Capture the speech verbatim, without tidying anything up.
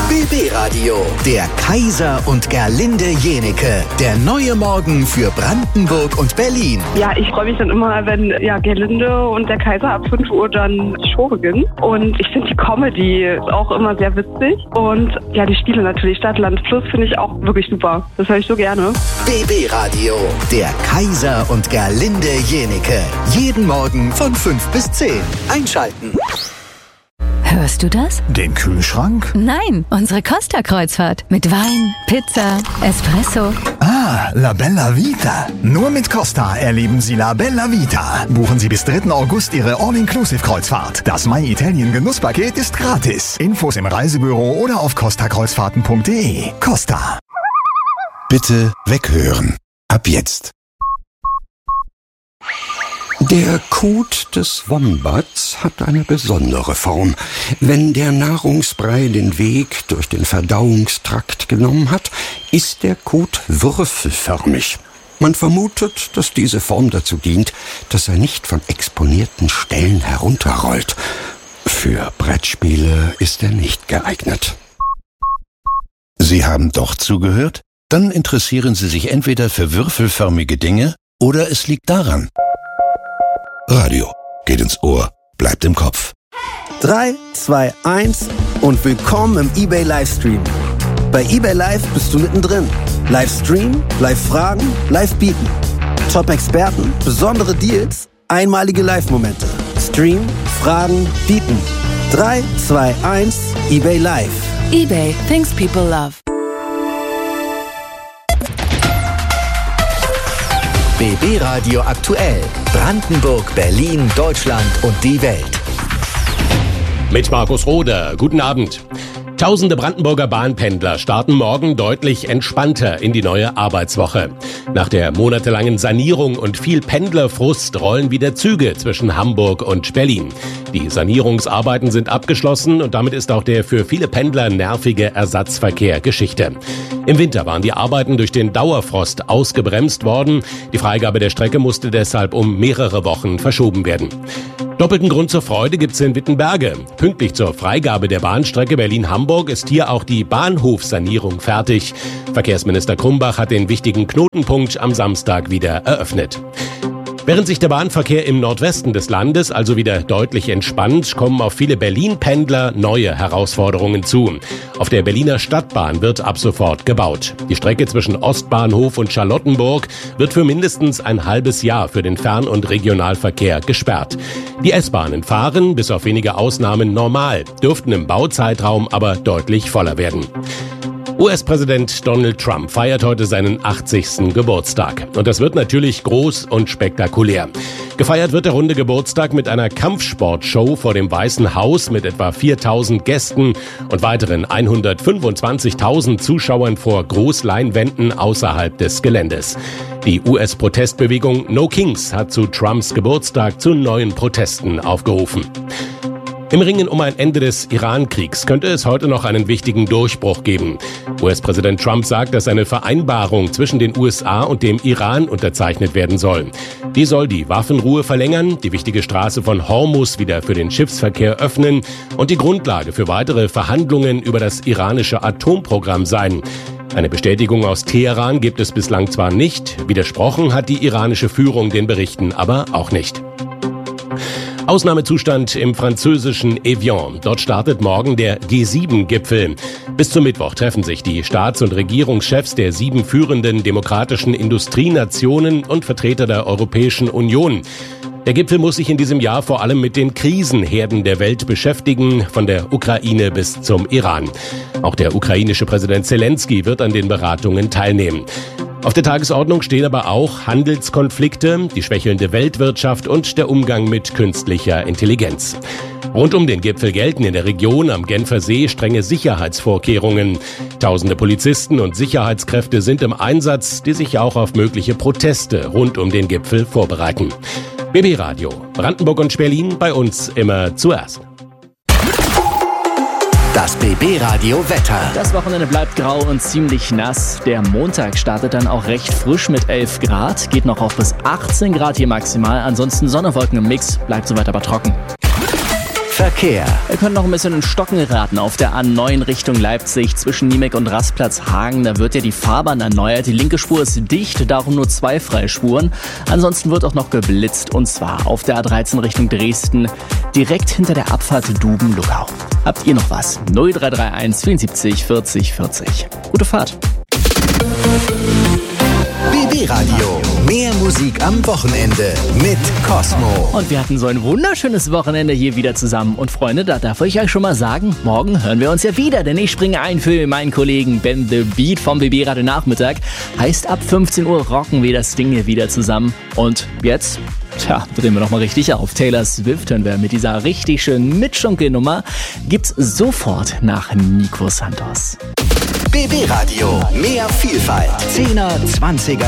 B B-Radio, der Kaiser und Gerlinde Jenecke. Der neue Morgen für Brandenburg und Berlin. Ja, ich freue mich dann immer, wenn ja, Gerlinde und der Kaiser ab fünf Uhr dann die Show beginnen. Und ich finde die Comedy auch immer sehr witzig. Und ja, die Spiele natürlich, Stadt, Land, Fluss, finde ich auch wirklich super. Das höre ich so gerne. B B-Radio, der Kaiser und Gerlinde Jenecke. Jeden Morgen von fünf bis zehn. Einschalten. Hörst du das? Den Kühlschrank? Nein, unsere Costa-Kreuzfahrt. Mit Wein, Pizza, Espresso. Ah, La Bella Vita. Nur mit Costa erleben Sie La Bella Vita. Buchen Sie bis dritten August Ihre All-Inclusive-Kreuzfahrt. Das My Italien Genusspaket ist gratis. Infos im Reisebüro oder auf costa kreuzfahrten punkt de. Costa. Bitte weghören. Ab jetzt. Der Kot des Wombats hat eine besondere Form. Wenn der Nahrungsbrei den Weg durch den Verdauungstrakt genommen hat, ist der Kot würfelförmig. Man vermutet, dass diese Form dazu dient, dass er nicht von exponierten Stellen herunterrollt. Für Brettspiele ist er nicht geeignet. Sie haben doch zugehört? Dann interessieren Sie sich entweder für würfelförmige Dinge oder es liegt daran. Radio geht ins Ohr, bleibt im Kopf. drei, zwei, eins und willkommen im eBay Livestream. Bei eBay Live bist du mittendrin. Livestream, Live-Fragen, Live-Bieten. Top-Experten, besondere Deals, einmalige Live-Momente. Stream, Fragen, Bieten. drei, zwei, eins, eBay Live. eBay, things people love. B B-Radio aktuell. Brandenburg, Berlin, Deutschland und die Welt. Mit Markus Roder. Guten Abend. Tausende Brandenburger Bahnpendler starten morgen deutlich entspannter in die neue Arbeitswoche. Nach der monatelangen Sanierung und viel Pendlerfrust rollen wieder Züge zwischen Hamburg und Berlin. Die Sanierungsarbeiten sind abgeschlossen und damit ist auch der für viele Pendler nervige Ersatzverkehr Geschichte. Im Winter waren die Arbeiten durch den Dauerfrost ausgebremst worden. Die Freigabe der Strecke musste deshalb um mehrere Wochen verschoben werden. Doppelten Grund zur Freude gibt's in Wittenberge. Pünktlich zur Freigabe der Bahnstrecke Berlin-Hamburg ist hier auch die Bahnhofsanierung fertig. Verkehrsminister Krumbach hat den wichtigen Knotenpunkt am Samstag wieder eröffnet. Während sich der Bahnverkehr im Nordwesten des Landes also wieder deutlich entspannt, kommen auf viele Berlin-Pendler neue Herausforderungen zu. Auf der Berliner Stadtbahn wird ab sofort gebaut. Die Strecke zwischen Ostbahnhof und Charlottenburg wird für mindestens ein halbes Jahr für den Fern- und Regionalverkehr gesperrt. Die S-Bahnen fahren, bis auf wenige Ausnahmen, normal, dürften im Bauzeitraum aber deutlich voller werden. U S-Präsident Donald Trump feiert heute seinen achtzigsten Geburtstag. Und das wird natürlich groß und spektakulär. Gefeiert wird der runde Geburtstag mit einer Kampfsportshow vor dem Weißen Haus mit etwa viertausend Gästen und weiteren hundertfünfundzwanzigtausend Zuschauern vor Großleinwänden außerhalb des Geländes. Die U S-Protestbewegung No Kings hat zu Trumps Geburtstag zu neuen Protesten aufgerufen. Im Ringen um ein Ende des Iran-Kriegs könnte es heute noch einen wichtigen Durchbruch geben. U S-Präsident Trump sagt, dass eine Vereinbarung zwischen den U S A und dem Iran unterzeichnet werden soll. Die soll die Waffenruhe verlängern, die wichtige Straße von Hormuz wieder für den Schiffsverkehr öffnen und die Grundlage für weitere Verhandlungen über das iranische Atomprogramm sein. Eine Bestätigung aus Teheran gibt es bislang zwar nicht, widersprochen hat die iranische Führung den Berichten aber auch nicht. Ausnahmezustand im französischen Evian. Dort startet morgen der G sieben Gipfel. Bis zum Mittwoch treffen sich die Staats- und Regierungschefs der sieben führenden demokratischen Industrienationen und Vertreter der Europäischen Union. Der Gipfel muss sich in diesem Jahr vor allem mit den Krisenherden der Welt beschäftigen, von der Ukraine bis zum Iran. Auch der ukrainische Präsident Zelensky wird an den Beratungen teilnehmen. Auf der Tagesordnung stehen aber auch Handelskonflikte, die schwächelnde Weltwirtschaft und der Umgang mit künstlicher Intelligenz. Rund um den Gipfel gelten in der Region am Genfer See strenge Sicherheitsvorkehrungen. Tausende Polizisten und Sicherheitskräfte sind im Einsatz, die sich auch auf mögliche Proteste rund um den Gipfel vorbereiten. B B-Radio, Brandenburg und Berlin, bei uns immer zuerst. Das B B-Radio Wetter. Das Wochenende bleibt grau und ziemlich nass. Der Montag startet dann auch recht frisch mit elf Grad, geht noch auf bis achtzehn Grad hier maximal. Ansonsten Sonne, Wolken im Mix, bleibt soweit aber trocken. Verkehr. Wir können noch ein bisschen in Stocken geraten auf der A neun Richtung Leipzig zwischen Niemek und Rastplatz Hagen. Da wird ja die Fahrbahn erneuert. Die linke Spur ist dicht, darum nur zwei Freispuren. Ansonsten wird auch noch geblitzt und zwar auf der A dreizehn Richtung Dresden, direkt hinter der Abfahrt Duben-Luckau. Habt ihr noch was? null drei drei eins vierundsiebzig vierzig vierzig. Gute Fahrt. B B-Radio. Mehr Musik am Wochenende mit Cosmo. Und wir hatten so ein wunderschönes Wochenende hier wieder zusammen. Und Freunde, da darf ich euch schon mal sagen, morgen hören wir uns ja wieder. Denn ich springe ein für meinen Kollegen Ben The Beat vom B B-Radio Nachmittag. Heißt, ab fünfzehn Uhr rocken wir das Ding hier wieder zusammen. Und jetzt... Tja, drehen wir noch mal richtig auf. Taylor Swift hören wir mit dieser richtig schönen Mitschunkelnummer. Gibt's sofort nach Nico Santos. B B-Radio. Mehr Vielfalt. zehner, zwanziger